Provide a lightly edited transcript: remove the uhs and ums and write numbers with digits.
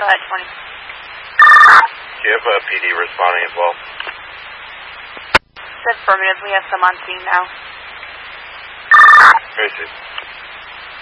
Go ahead, 20. Do you have a PD responding as well? It's affirmative. We have some on scene now. Tracy.